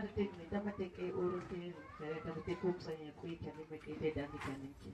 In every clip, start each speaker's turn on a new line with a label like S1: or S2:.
S1: take me, dama take a orate, dama take hoops and a quick and make it dead and can make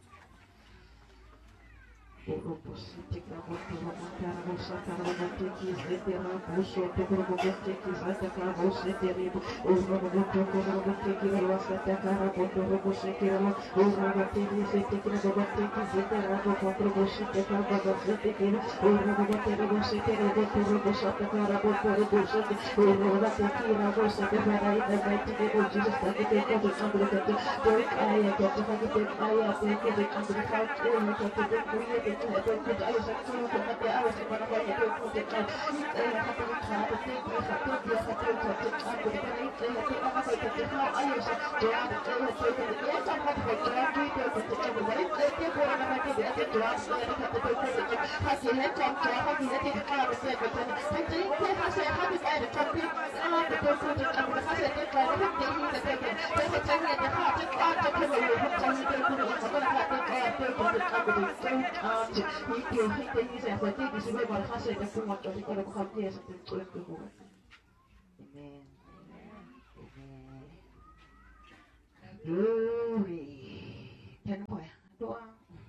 S1: Glory. Can we doa?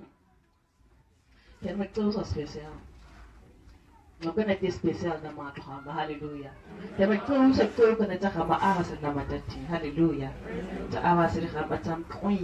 S1: Can we close a special? I'm gonna do special nama Tuhan. Hallelujah. Can we close a close and just have awas nama jati. Hallelujah. Ta awas ni kama tam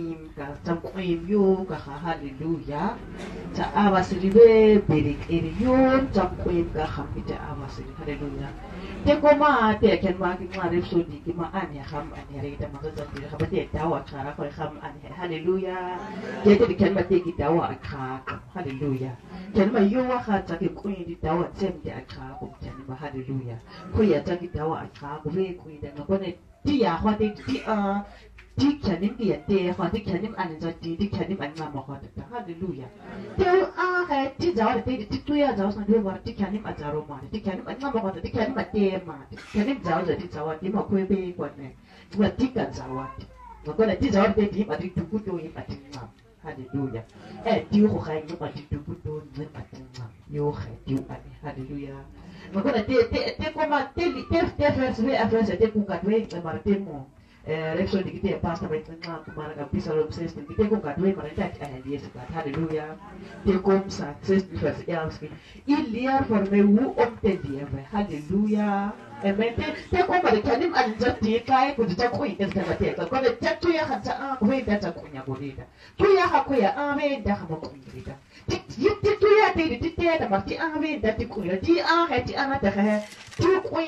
S1: queen yo ka hallelujah. Ta awas ni be berik eriyon tam queen ka hamita awas ni hallelujah. Te koma te ken ma ki ma rep so di ki ma an ya kham an ya rita ma ta ti kha ba te dawa kha ko kham an hallelujah. Te te ken ma te ki dawa kha hallelujah. Ken ma yo wa kha ta ki queen di dawa sem te kha ko ken ma hallelujah. Ko ya ta ki dawa kha ko ve queen da ko ne ti ya khwa te ti ti kyanim ki ya te khwa ti kyanim an za ti kyanim an ma khwa ta hallelujah. Te kha ti dawa te ti tu ya dawa san de wa ti kyanim a zaro ma ti kyanim an ma khwa ti kyanim a te ma ti kyanim dawa za ti dawa ti ma ko be ko ne wa ti ka dawa ti ko ne ti dawa te ti ma ti tu ku to yi ma ti ma hallelujah. Ti ko kha yi ma ti tu ku to ni ma ti ma yo kha ti a hallelujah. Ma ko ne te ko ma te first we after te ku ka we ma te mo Reso di kita pastor baik tengah kemana kan bisa lom ses di kita kong kadwe mana tak Yesus kat haleluya te kom sa ses di vers 11 iliar for me wu om te die haleluya amen te kom ada kanim anjat di kai ku ta ko ikan ta te ko ne ta tu ya kata a ko da ta kunya godida tu ya ha ko ya ame da ha ko godida ti tu ya te da marti ame da ti ku ya ti a ha ti ana ta ha tu ku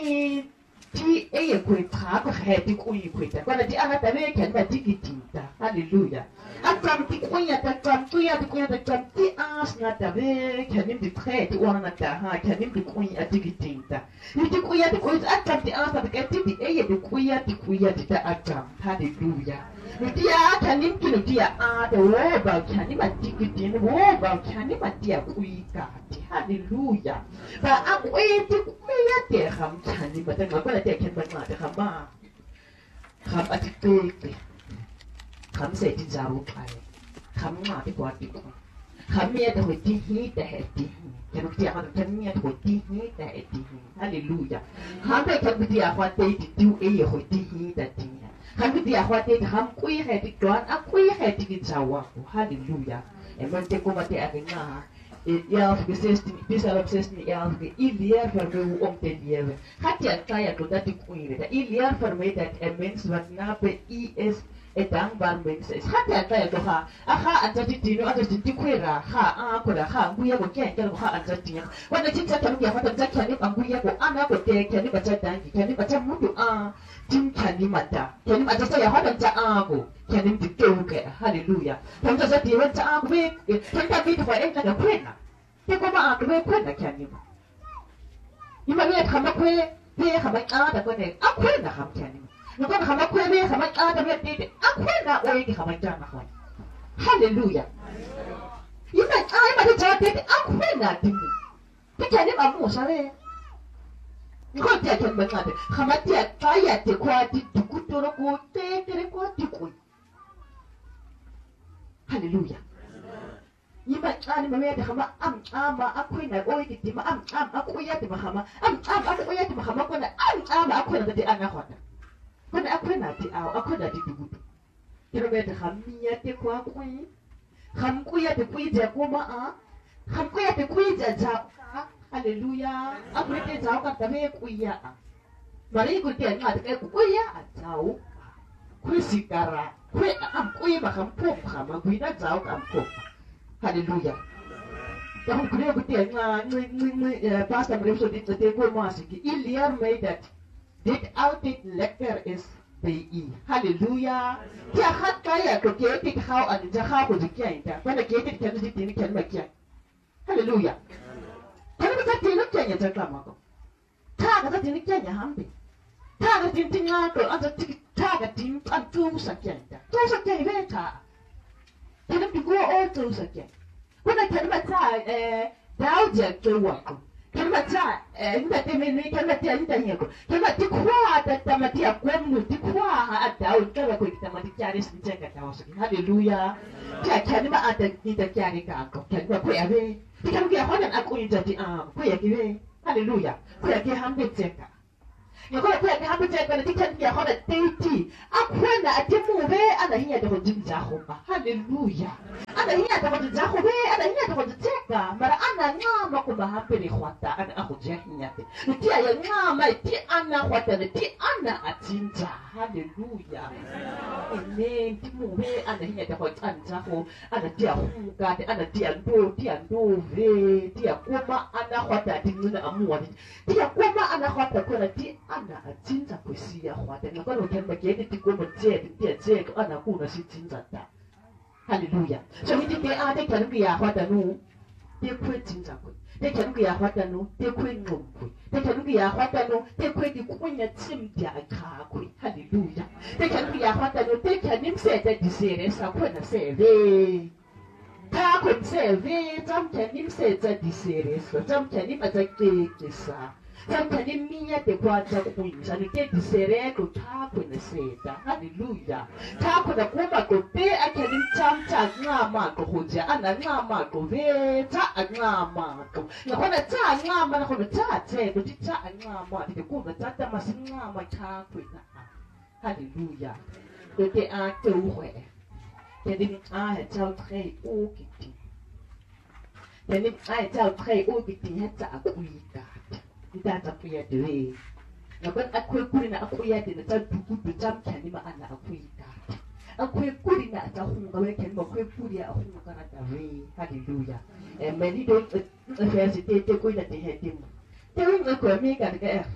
S1: ti eye kwetha ko heti kuyikwetha kwana ti anga tabe ke ba tikitinta haleluya atam ti kunya ta tam tu ya ti kunya ta tam ti as na tabe ke nim di tre ti wana ta ha ke nim di kunya tikitinta ni ti kunya ti kunya atam ti as ta ke ti eye di kunya ti ta atam haleluya ni ti ya ke nim ki ni ti ya a de wo ba ke nim ba tikitin wo ba ke nim ba ti ya kuika ti haleluya ba a ku ti kunya ti ham chani ba ta ko te ken ban ma te khama kham ati te kham se ti zaru pai kham ma ti kwa ti kham me te ho ti hi te he ti ken ti ha ken me te ho ti hi te he ti hallelujah kham te ken ti ha te ti tu e ho ti hi te ti kham ti ha te kham kui he ti kwan a kui he ti ki zawa hallelujah e man te ko ma te a nga ja gesestin bisa obsestin ja iliar verme om te lewe hat ja kaya to dat ik uire da iliar verme dat mens wat na be is dankbaar mens is hat ja kaya to ha aha antati tino antati tikwera ha a ko da ha nguya ko kya kya ha antati ya wanda tinta ta nguya fata ta kya ni nguya ko ana ko te kya ni bacha dangi kya ni bacha mudu a tin kya ni mata kya ni mata ta ya hada ta a ko kya ni titoke hallelujah tamta za ti wanta a ko be tanta bi fa en da kwena te ko ma a ko be kwena kya ni ma ni ma be khama kwe be khama a da ko ne a kwena kham kya ni no ko khama kwe be khama a da be te a kwena o yi khama ta ma khwa hallelujah yima a ma ta te a kwena ti te kya ni ma mo sa le ko te ke ma ka khama te ka ya te kwa ti ku to ro ko te ko ti ku hallelujah yima ani ma me khama ama akwena o yi ti ma akwya ti ma khama akwya ti ma khama ko na ama akwena te ana khwa Kuna akwena ti au akwena ti dugu. Kiro bete khamia te kwa kui. Khamkuya te kui ja kuma a. Khamkuya te kui ja ja. Hallelujah. Akwete ja ka tame kuya. Mari ku te nga te kuya a jau. Kui sikara. Kui am kui ba khampop khama kui na jau kampop. Hallelujah. Yang kuya ku te nga pastor Mreso dit te ko masiki. Iliar made that. Dit altijd lekker is bij u. Halleluja. Ja, gaat kaya ko ke dit hou aan de hou ko dikia ita. Wana ke dit kan dit ni kan makia. Halleluja. Kan ka tin ko nya ta klama ko. Ta ka tin ko nya hambe. Ta ka tin tin nga ko ata ta ka tin an tu sakya ita. Tu sakya ibe ta. Kan bi go o tu sakya. Wana kan ma ta dauja ke wa ko. Kalmata inda temeni kalmata inda nyeko kalmata kwa tatamati ya kwenu tikwa hata ukala kwa kitamati kyari sinjenga tawasiki haleluya kya kalma ata kita kyari kako kalma kwa yabe kalma ya hodan akuita ti kwa yakibe haleluya kwa yake hambe teka Yokola kwa yake hambe teka tikya ya hodan teiti akwena atimuve ana hiya de jinja hoba haleluya ana hiya de jinja hobe ana hiya de teka mara ana ngama kuba hampeni khwata ana akhuja hinyate tia ya ngama ti ana khwata ti ana atinja haleluya amen ti muve ana hiya de khwata ho ana tia khumuka ana tia ndo ve tia kuma ana khwata ti ngina amuwa tia kuma ana khwata kona ti ana atinja kwesiya khwata ngakho kemba kete ti kuma tia ana kuna si tinja ta haleluya so hiti ke ate kanuki ya khwata nu te kwe tinja kwe te kanuki ya khwata nu te kwe ngomkwe te kanuki ya khwata nu te kwe di kunya timdia ka kwe haleluya te kanuki ya khwata nu te kanim se te disere sa kwe na seve ka kwe seve tam kanim se te disere so tam kanim atake sa tam kanim miya te kwacha kuinja ni te disere ko ta kwe na seta haleluya ta kwe na kuma ko te akanim tam ta ngama ko hoja ana ngama ko ve ta ngama ko na kona ta ngama na kona ta te ko ti ta ngama ti ko na ta masingama ta kwe na haleluya ko te a te uwe te din a he tau tre o kiti te din a he tau tre o kiti he ta akuita ita ta kuya de na ban akwai kuri na akuya de na ta duku jam kani ma ana akuita akwai kuri na ta hunga we kani ma akwai kuri a hunga kana ta re hallelujah many don't university te ko na te hedim te wi ko mi ka de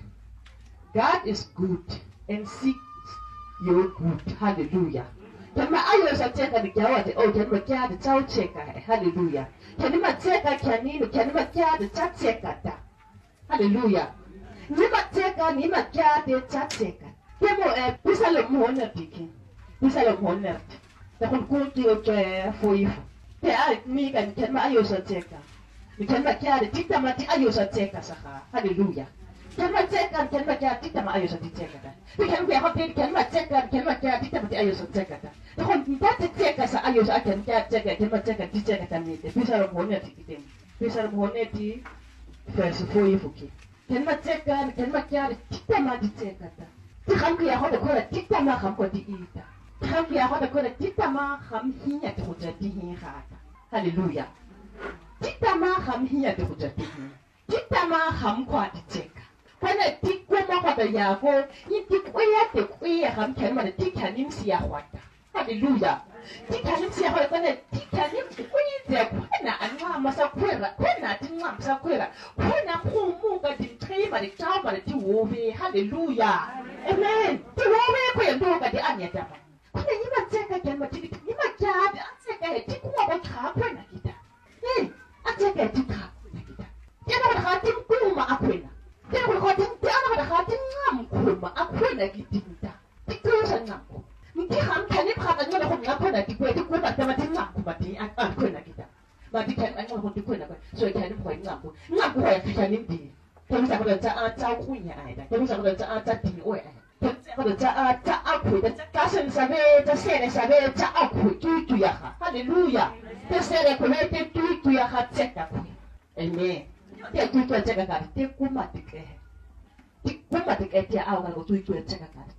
S1: God is good and seek your good hallelujah kama ayo sa teka ni kyawa te o kani ma kya de chau cheka hallelujah kani ma teka kani ma kya de cha cheka ta hallelujah nima teka nima kya de cha cheka kemo pisalo mona piki pisalo mona ta kun kuti o ke foifu te ai mi kan kama ayo sa teka ni kama kya de tita ti ayo sa teka saka hallelujah kama teka kya tita ma ayo sa teka ta kama kya hote kama teka kya tita ti ayo sa teka ta ta kun tita teka sa ayo sa kya teka kama teka teka ta mi te pisalo mona tiki pisalo mona ti verse 4 ifuki kama teka kya tita ma teka ta kama ya hote ko tita ma kham ko ti ita kama ya hote ko tita ma kham hinya te hoja ti hin khata hallelujah tita ma kham hinya te hoja ti tita ma kham kwa ti teka kana ti ko ma kwa ya ko yiti ko ya te ko ya kham kama ma ti kanim si ya khwata hallelujah ti kanim si ya khwata kana ti kanim ko yite ko na anwa masakwera kana ti ngam sakwera kana khumu ka ti trima ti tamba ti wobe hallelujah amen ti wobe ko yendo ka ti anyata kuna nyima tseka kama ti nyima kyada tseka ti kuwa ba ka kwena kita ateka ti ka kwena kita yana ba ka ti kuma akwena yana ba ka ti ana ba ka ti ngam kuma akwena kitinta ti kusa ngam Mti ham kani phaka ngala ko ngapha ti kwe ti kwe ba tama ti ngam ba ti an kwena kita ba ti kan an ko ti kwena so kani ko ngam ko ya kani ndi kani sa ko ta a ta kunya ai da kani sa ko ta a ta ti o ai kani ta a ta akwe ta ka sen sabe ta sene sabe ta akwe tu ya ha hallelujah ta sene ko te tu ya ha tseka kwe amen te tu tseka ka te kuma ti ke ti kuma ti ke ti a ga ko tu tseka ka ti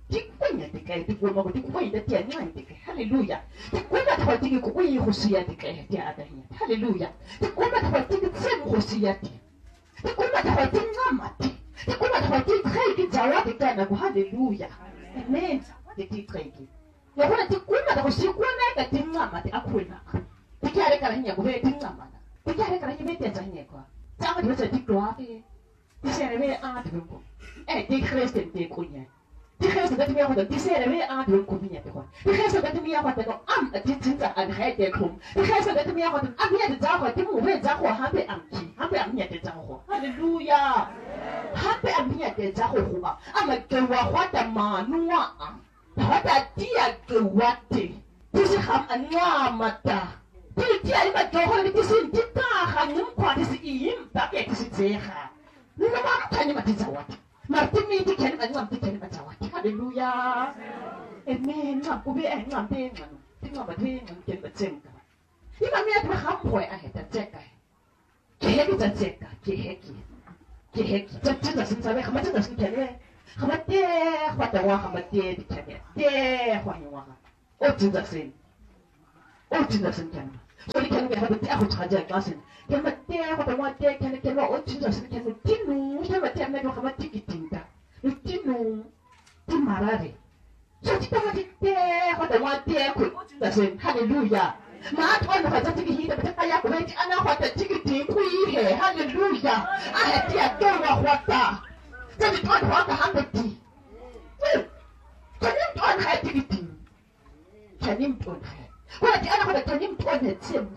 S1: kuenya dikae di kuoma di kuenya dia ngai dikae haleluya di kuoma ta di kuenya hosia dikae dia ada hinya haleluya di kuoma ta di tsem hosia di kuoma ta di ngamati di kuoma ta di kai di zawadi kana ku haleluya amen di kai ya bona di kuoma ta hosia kuona ka di ngamati akwena di kare kala hinya ku be di ngamana di kare kala hinya be dia hinya kwa ta di se di gloire di se be a di ko di Christen di kuenya die geest dat meer wat die sê weer aan doen kom nie te hoor. Die geest dat meer wat dan am dit tinta aan hy te kom. Die geest dat meer wat am nie te daag te moet weet daag hape am ki. Hape am nie te daag ho. Halleluja. Hape am nie te daag ho. Am ke wa kwata manua am. Hata dia ke wate. Dis ham anamata. Dia ima ke ho dit sin tinta gaan nim kwa dis im ba ke dis tsega. Ni ma mtani matizawati. Martimi di ken ngam di ken matawati haleluya amen ngam ku be ngam be ngam di ngam ba de ngam ken ba tsenka ima mi at kham poi a heta tseka ke heki tseka ke heki tsaka sin sabe khama tsaka sin ken we khama te khwata wa khama te di ken te khwa ni wa o tsaka sin ken so di ken we ha te a khu tsaja klasin ken ma te khwata wa te ken wa o tsaka sin ken tinu shema te me do khama tikitinta tinu ti marare so ti tama ti te khwata wa te khu tsaka sin haleluya ma atwana fa tsaka hi ta ta ya ku ti ana khwata tikiti ku he haleluya a he ti a to wa khwata tsaka ti khwata ha ti kanim ton ha tikiti kanim ton ha kwa ti ana khwata kanim ton he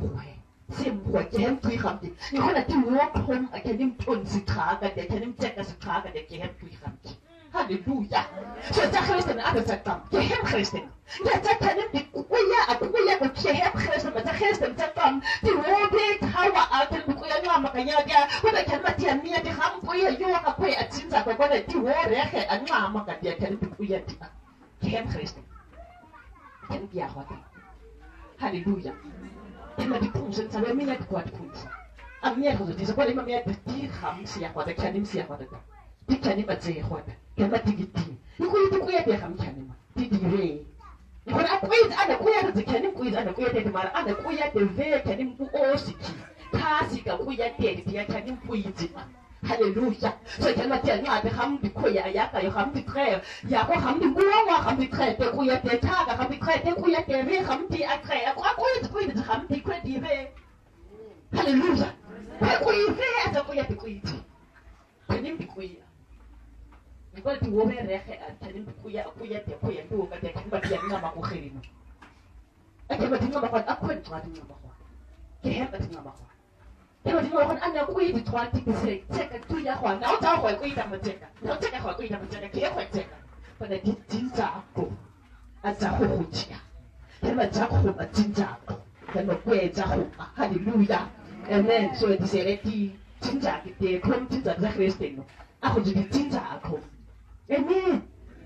S1: tsembo ke hem tui khamti ni khona ti walk home akanim ton sikhaka de kanim tseka sikhaka de ke hem tui khamti haleluya so ta Christen ada tsakam ke hem Christen ya tsakanim di kuya akuya ko ke hem Christen ma ta Christen tsakam ti wobe hawa atel kuya ngama kanya dia kuna kanma ti amia di ham kuya yo ka kuya atsinza ko kona ti wore he angama ka dia kanim kuya ti ke hem Christen kan dia hota haleluya Ima di punsen sabe mina di kwat punsen. Amia ko di sabe ima mia di kham sia kwat kanim sia kwat ta. Di kanim ba tse kwat. Kama tigiti. Ni ku ya di kham kanim. Di re. Ni ko na ku ana ku ya di kanim ku ana ku ya di mara ana ku ya di ve kanim ku osiki. Kasi ka ku ya di ya kanim ku yi. Haleluya. So kama ti ana di kham di ku ya ka yo kham di tre. Ya ko kham di wa kham di tre te ku ya di ta ka kham di tre te ku ya di re kham di a tre. Ku di kham di ku di re. Haleluya. Ku yi re ata ku ya di ku yi. Kanim di ku ya. Ni ko ti wo be re kha kanim ku ya di do ka de kan ba di ngama ku khirino. Ake ba di ngama ko akwen twa di ngama ko. Ke he ba di ngama ko. Ema di ngama ko ana ku yi di twa ti se tseka tu ya kwa na o ta kwa ku yi ta matseka. No tseka kwa ku yi ta matseka ke kwa tseka. Ba da di tinza ko. Aza ho ho tsia. Ema tsa ko ba tinza ko. Ema ku e tsa ho. Hallelujah. Amen. So di se ti tinza ki te kom tinza za Christen. A go di tinza ko. Amen.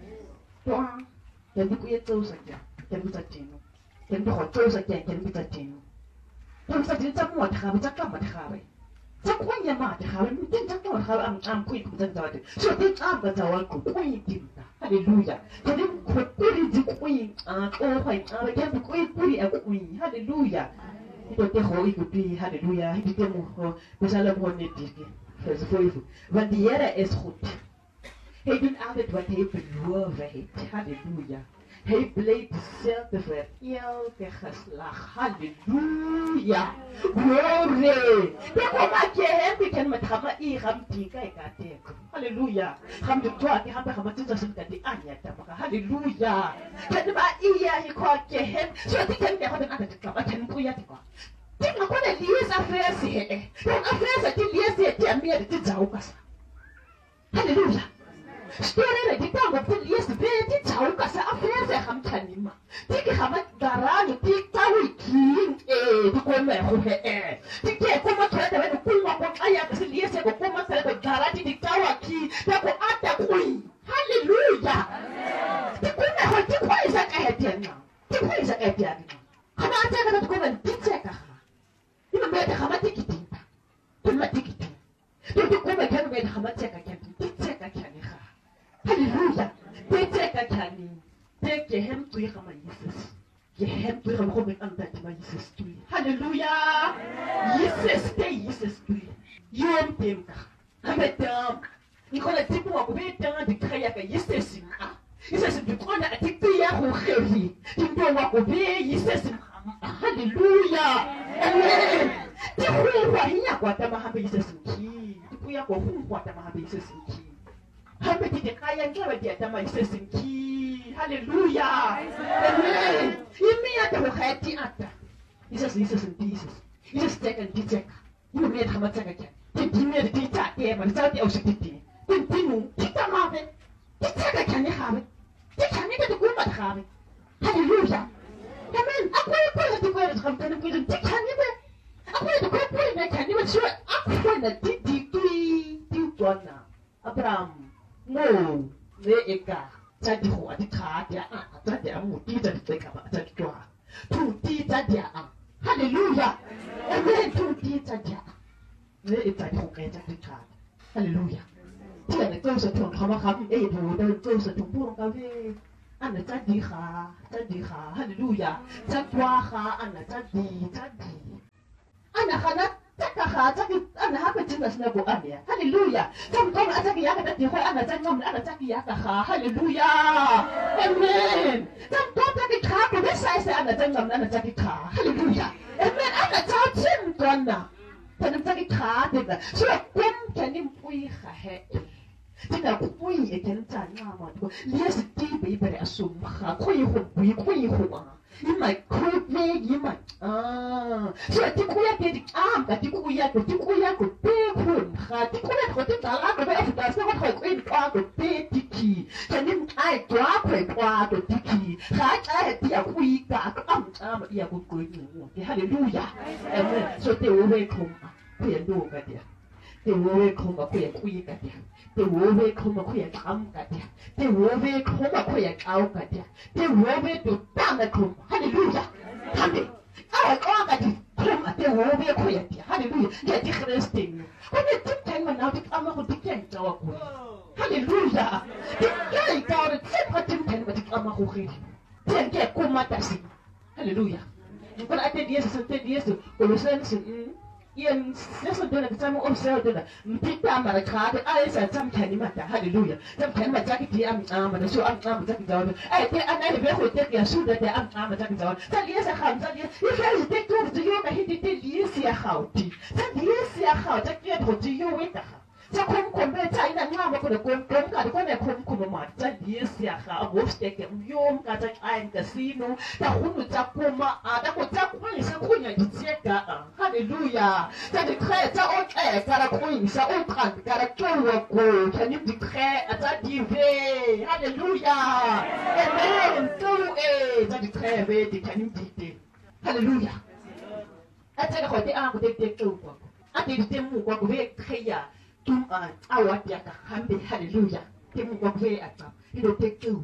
S1: Toa. Ya di ku ye tso sa ja. Ya di tsa tino. Ya di ho tso sa ja ya di tsa tino. Tom sa tin tsa mo ta ba tsa ka ma ta ba. Tsa ku nya ma ta ba ni tin tsa ka ha am ku ku tsa ta. So tin am ba ta wa ku ku yi tin ta. Hallelujah. Jadi ku di ku yi a ko hai a ba ya ku yi a ku yi. Hallelujah. Ito te ho i ku pi hallelujah. Hi te mo ho besala mo net dike. Vers 5. Want die Here is goed. Hy doen altyd wat hy beloof het. Halleluja. Hy bly dieselfde vir elke geslag. Halleluja. Glory. Dit kom maar jy kan met hom hier gaan kyk at ek. Halleluja. Gaan dit toe, die gaan maar dit as dit die anya ta. Halleluja. Kan maar hier hy kwak jy. So dit kan jy gaan aan dit kan. Kan ku ya dit. Dit maar kon die is afres hè. Dan afres dit lees dit jy meer dit zou kas. Halleluja. Story dit kan wat dit lees dit zou kas afres gaan kanima. Dit gaan met garage dit tawi king dit kom maar hoe dit jy kom maar trek met kom maar kon aya dit lees dit kom maar trek met garage dit tawa ki dit ko ata kui. Halleluja. Dit kom maar dit ko isa ka hetiana. Dit ko isa ka hetiana. Kana ata ka dit ko man dit ka. Ima mbele kama tikiti. Tuma tikiti. Tutu kuma kanu mbele kama teka kani. Teka kani ha. Hallelujah. Teka kani. gaan maar Jesus. Je hebt weer een moment aan dat maar Jesus toe. Halleluja. Jesus te Jesus toe. Yom temka. Ametam. Nikola tipu wa kubeta dikaya ka Jesus ma. Jesus dikona atikia ko kheri. Timbo wa kube Jesus. Halleluja. Amen. Tipu wa hinya kwa tama hambe Jesus ki. Tipu ya ko hu kwa tama hambe Jesus ki. Hambe dikaya ngewe dia tama Jesus ki. Halleluja. Amen. Imi ata ko khati ata. Jesus Jesus. Jesus teka nditeka. Imi me tama teka kya. Tintimir tita ke ma tsati au sititi. Tintinu tita mabe. Tita kane khabe. Tita ne ka kuma khabe. Hallelujah. Amen. Akwai ko ta ko ta khamtana ko tin tita ne be. Akwai ta ko na kane ma sure akwai na titi ti twana. Abraham no ne eka. Tsadi ho ati kha dia a tsadi amu tita tseka ba tsadi twa. Tu tita dia a. Hallelujah. Amen. Tu tita dia. Ne etsadi go ka etsa dikgata. Hallelujah. Tia ne tsosa tong khama kham e bo da tsosa tong bo ka ve ana tsa di ga. Hallelujah. Tsa twa ga ana tsa di. Ana khana taka ga tsa ki ana ha pe tsina sna go ane. Hallelujah. Tsam tsam atsa ki ya ka di go ana tsa ngam ana tsa ki ya ka ga. Hallelujah. Amen. Tsam tsam tsa ki kha ko be sai sai ana tsa ngam ana tsa ki kha. Hallelujah. Amen. Ana tsa tsim twana. Tanam taki khaatega so kom kanim pui khahe tina pui eken tana ma ko yes ti be bere asum kha khoi ho pui khoi ho ima khoi me ima so ti kuya te ka ti kuya ko pe khun kha ti kuya ko te tala ko be afta so ko khoi ko pe tiki kanim ai twa ko tiki kha ai ti ya kui ka am ya ko ni hallelujah amen so te we kom kuya do ka dia te we kom kuya kui ka dia te we kom kuya kam ka dia te we kom kuya kau ka dia te we to tama kom hallelujah amen ai ko ka dia kom te we kuya dia hallelujah ya ti christin ko ne ti tan ma na ti ama ko ti kan tawa ko hallelujah ti kai ka ro ti pa ti tan ma ti ama ko khiri ti ke ko mata si hallelujah ko ate dia se Colossians Ian nasa doon nagtamo observe doon mpita marakade ay sa tamkani mata hallelujah tamkani mata kiti am na so am mata kidawo ay te anay be ko te ya suda te am mata kidawo ta liya sa kham ta liya ifel te to to yo ka hiti te liya sia khauti ta liya sia khau ta kiya to to yo weta ta kom be ta ina ngama ko kom ka ko ne kom ma ta liya sia kha abo steke yom ka ta ay kasino ta hunu ta koma ta ko ta ko isa kunya ditseka hallelujah ta de kre ta o e kara ko isa o kan kara tolo ko can you declare ta dive hallelujah amen to e ta de kre be de can you dite hallelujah ata ko te a ko te ko ate te mu ko be kreya tum awat ya ka hambe hallelujah te mu ko be ata ino te ko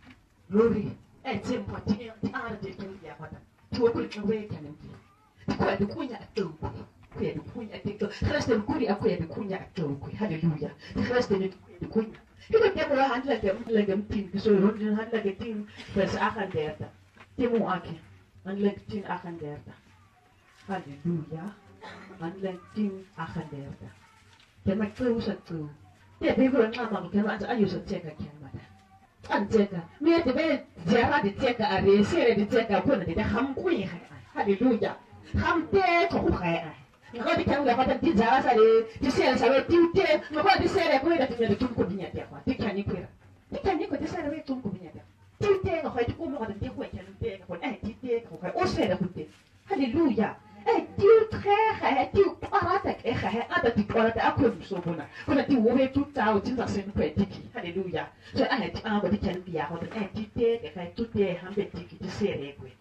S1: glory e te mo te a de te ya ko ta to ko be can you kwa dukunya atoko kwa dukunya atoko Christian kuri akwa dukunya atoko hallelujah Christian dukunya hiko temo la handla ke mtin so handla ke tin vers 38 temo ake handla ke tin 38 hallelujah handla tin 38 tema tu sa tu te be ko ngama ko ma ayo sa teka kemata an teka me te be jara de teka are sere de teka ko na de ham kui hallelujah Hamte ko kaya. Ngako di kanga pata di zara sa le di sere sa we tinte ngako di sere ko ida tinya tum ko binya dia kwa di kani kwira. Di kani ko di sere we tum ko binya dia. Tinte ngako di ko mo ka di ko kya nte ko tinte ko ka o sere ko te. Hallelujah. Di tre di parata ke ada di parata ako so bona. Ko na di wo we tu ta o tinza sen ko tiki. Hallelujah. So di ko di kani ya ko tinte ke ka tutte hambe tiki di sere ko.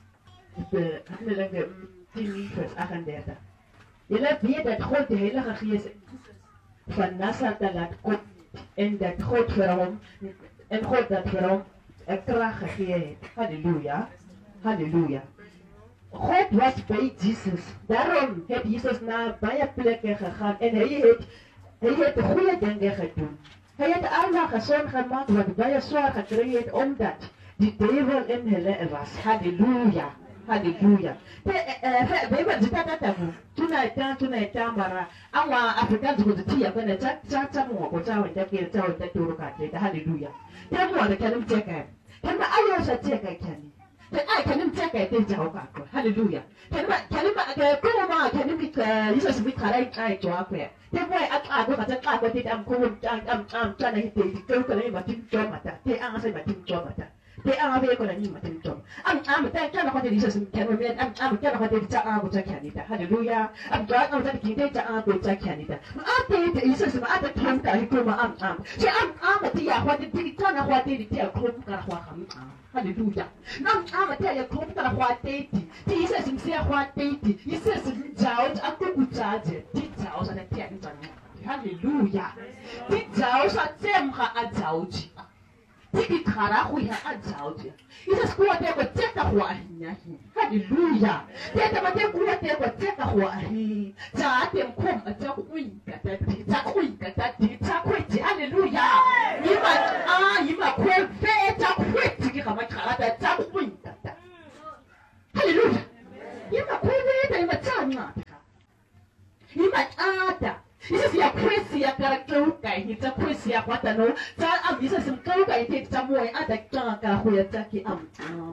S1: Hambe Tien vers 38. Julle weet dat God die Heilige Gees van Nazareth laat kom en dat God vir hom en God dat vir hom 'n krag gegee het. Halleluja. Halleluja. God was by Jesus. Daarom het Jesus na baie plekke gegaan en hy het goeie dinge gedoen. Hy het almal gesond gemaak wat baie swaar gekry het omdat the devil in us. Hallelujah. Hallelujah. Beba zitata mu. Tunaita mara. Awa Africans go to tia bana cha mo ko cha wenda ke cha wenda turu ka te. Hallelujah. Te mo da kanum teka. Kanma ayo sa teka kani. Te ai kanum teka te ja ka ko. Hallelujah. Kanma ga ko ma kanum ki Jesus bi kara ai to akwe. Te mo ai aka go ka ta ko te am ko am cha na te ko ko ma tim cho mata. Te an sa ma tim cho mata. Te ave ko na ni matin tom am ta kana ko te Jesus kan me am kana ko te ta ko ta kanita hallelujah am ta ko ta ki te ta ko ta kanita te Jesus ma ta tom ta ko ma am se am ti ya ko te ti kana ko te ti ko ka ko ham hallelujah am te ya ko ka ko te ti Jesus se ko te ti Jesus jao ta ko ku ta je ti jao sa te ti hallelujah ti jao sa tem ha a jao ji tiki kara hui ha ajaudia. Isa skuwa te ko teka hua ahi. Hallelujah. Teta mate kuwa te ko teka hua ahi. Ta ate mkom ata kuinka tati. Ta kuinka tati. Ta kweti. Hallelujah. Ima kwe fe ta kweti ki kama karata ta kuinka tati. Hallelujah. Ima kwe fe ta ima chanya. Ima ada. Isa siya kwesi ya karakauka hita kwesi ya kwatano ta am isa simkauka hita moy ada kaka huya taki am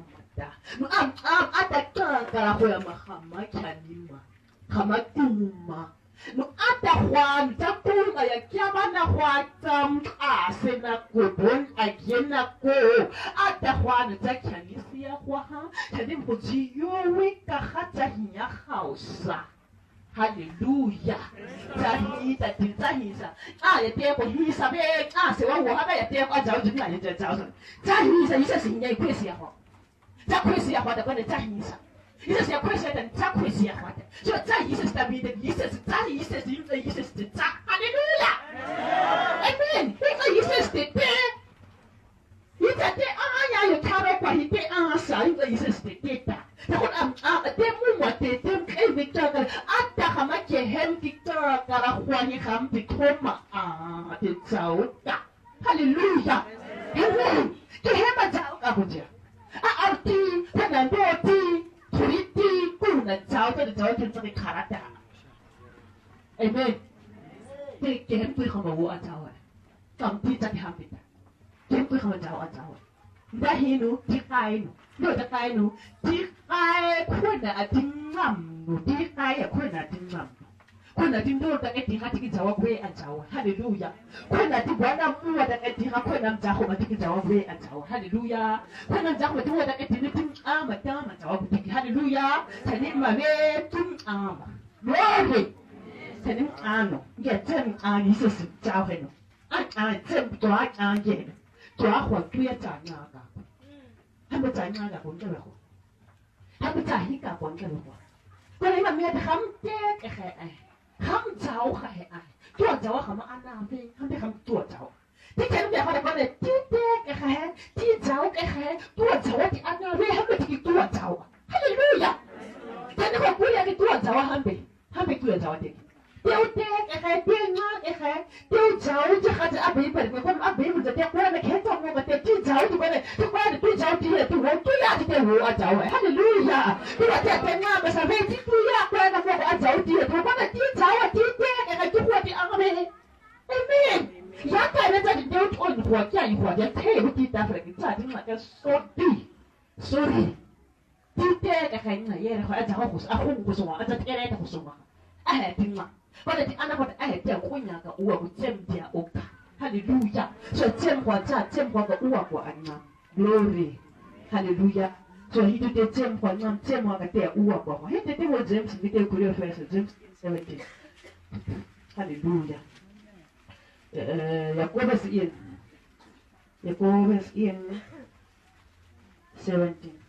S1: ada kaka huya mahama kanima kama kuma no ada hwan ta kuma ya kyama na hwatam asena kubon agena ko ada hwan ta kanisi ya kwa tadim kujiyo wika hata hinya hausa. Hallelujah. Tahisa. Ya teko hisa be. Se wa ha ya teko ajao jina ya jao. Tahisa isa sinya kwesi ya ho. Ta kwesi ya ho da kwenda tahisa. Isa siya kwesi ya ta kwesi ya ho. So tahisa stabile tahisa ta. Hallelujah. Amen. Isa stete. Ita te ya yo taro kwa hite sa isa stete ta. Takot temu mo te Victor ata kama kehem Victor kara kwani kam Victoma te sauta. Hallelujah. Amen. Kehema sauta kuja. Arti kana ndoti turiti kuna sauta te karata. Amen. Te kehem tu kama wo atawa. Kam ti ta hapita. Kehem tu kama atawa. Ndahinu tikainu. No ta kainu tikai kuna atingam tikai kuna tingam kuna tindo ta etinga tikijawa kwe ajawa hallelujah kuna tibwana muwa ta etinga kuna mjaho matikijawa kwe ajawa hallelujah kuna mjaho tuwa ta etinga ama tama jawa kutiki hallelujah tani mame ama glory tani ano ya tani Jesus jawa heno tani toa angeno toa kwa tuya tanyaka Hamba tanya ga kun gaba ko. Hamba tahi ka kun gaba ko. Ko ni ma me ta kham te ke khe ai. Kham chao khe ai. Tua chao kham ana pe, kham te kham tua chao. Ti ken me ha da ko ne ti te ke khe, ti chao ke khe, tua chao ti ana pe hamba ti tua chao. Hallelujah. Tan ko ku ya ki tua chao hambe. Hambe tua chao te. Tiêu te ke khe, tiêu nga ke khe, tiêu chao ti kha ja abi pa ko ko abi mu ja te ko na ke to mo te ti chao ti ko ne ti ko ne ti chao ti le ti wo tu ya ti te wo a chao. Hallelujah. Ti wa te te nga ba sa ve ti tu ya ko na mo a chao ti to ko na ti chao ti te ke khe ti ko ti a me. Amen. Ya ka na ja ti de to ni ko kya ni ko ja te hu ti ta fra ki ta ti ma ka so ti. Sorry. Ti te ke khe nga ye ko a chao ko a ko ko so ma a ta te re ta ko so ma. Ti ma. Pada ti anak pada te kunya ka uwa ku dia oka. Hallelujah. So kwa ka uwa kwa anna. Glory. Hallelujah. So hitu te kwa ka te uwa kwa. Hete te wo James vite kurio verse James 17. Hallelujah. Jakobus 1. Jakobus 1 17.